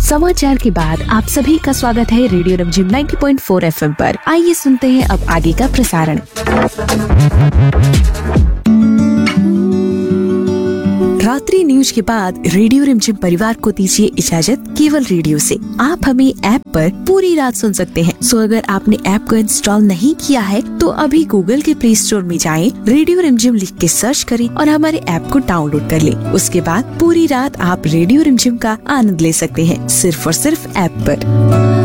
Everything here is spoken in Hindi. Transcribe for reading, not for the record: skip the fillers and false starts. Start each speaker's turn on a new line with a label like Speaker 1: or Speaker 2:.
Speaker 1: समाचार के बाद आप सभी का स्वागत है रेडियो रिमझिम 90.4 एफएम पर। आइए सुनते हैं अब आगे का प्रसारण। रात्रि न्यूज के बाद रेडियो रिमझिम परिवार को दीजिए इजाजत केवल रेडियो से। आप हमें ऐप पर पूरी रात सुन सकते हैं। सो अगर आपने ऐप को इंस्टॉल नहीं किया है तो अभी गूगल के प्ले स्टोर में जाएं, रेडियो रिमझिम लिख के सर्च करें और हमारे ऐप को डाउनलोड कर लें। उसके बाद पूरी रात आप रेडियो रिमझिम का आनंद ले सकते हैं, सिर्फ और सिर्फ ऐप पर।